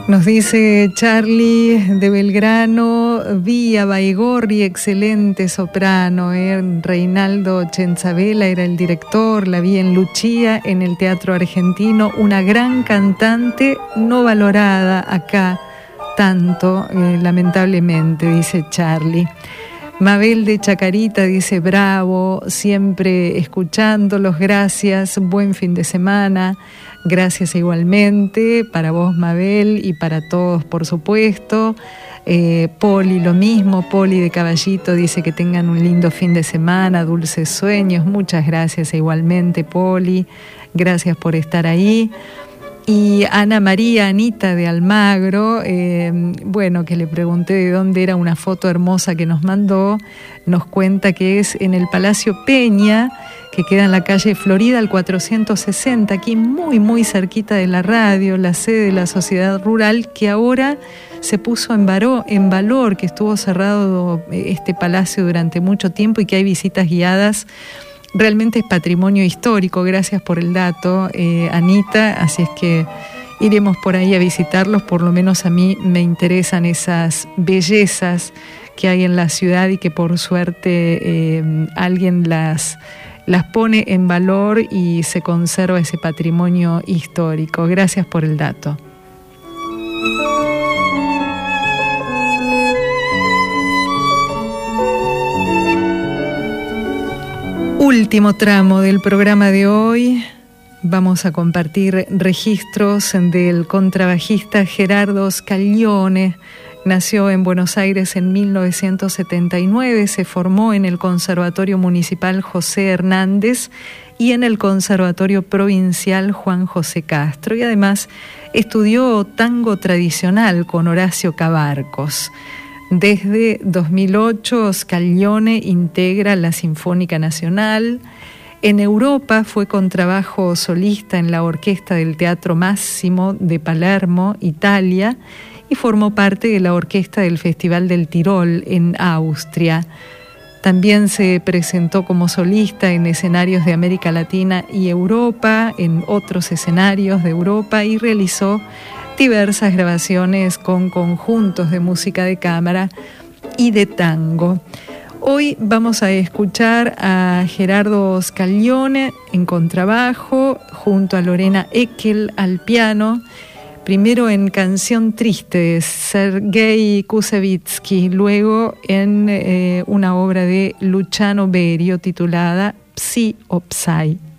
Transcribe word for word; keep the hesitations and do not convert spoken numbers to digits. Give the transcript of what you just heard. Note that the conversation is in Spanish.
Nos dice Charlie de Belgrano, vi a Baigorri, excelente soprano, eh. Reinaldo Chenzabela era el director, la vi en Luchía, en el Teatro Argentino, una gran cantante no valorada acá tanto, eh, lamentablemente, dice Charlie. Mabel de Chacarita dice bravo, siempre escuchándolos, gracias, buen fin de semana. Gracias igualmente para vos, Mabel, y para todos, por supuesto. Eh, Poli, lo mismo. Poli de Caballito dice que tengan un lindo fin de semana, dulces sueños. Muchas gracias igualmente, Poli. Gracias por estar ahí. Y Ana María Anita de Almagro, eh, bueno, que le pregunté de dónde era una foto hermosa que nos mandó, nos cuenta que es en el Palacio Peña, que queda en la calle Florida al cuatrocientos sesenta, aquí muy muy cerquita de la radio, la sede de la Sociedad Rural, que ahora se puso en, varo, en valor, que estuvo cerrado este palacio durante mucho tiempo y que hay visitas guiadas. Realmente es patrimonio histórico, gracias por el dato, eh, Anita, así es que iremos por ahí a visitarlos, por lo menos a mí me interesan esas bellezas que hay en la ciudad y que por suerte eh, alguien las, las pone en valor y se conserva ese patrimonio histórico. Gracias por el dato. Último tramo del programa de hoy. Vamos a compartir registros del contrabajista Gerardo Scaglione. Nació en Buenos Aires en mil novecientos setenta y nueve, se formó en el Conservatorio Municipal José Hernández y en el Conservatorio Provincial Juan José Castro, y además estudió tango tradicional con Horacio Cabarcos. Desde dos mil ocho, Scaglione integra la Sinfónica Nacional. En Europa fue contrabajo solista en la orquesta del Teatro Máximo de Palermo, Italia, y formó parte de la orquesta del Festival del Tirol en Austria. También se presentó como solista en escenarios de América Latina y Europa, en otros escenarios de Europa, y realizó diversas grabaciones con conjuntos de música de cámara y de tango. Hoy vamos a escuchar a Gerardo Scaglione en contrabajo, junto a Lorena Eckel al piano, primero en Canción Triste de Sergei Kusevitsky, luego en eh, una obra de Luciano Berio titulada Psi o Psy.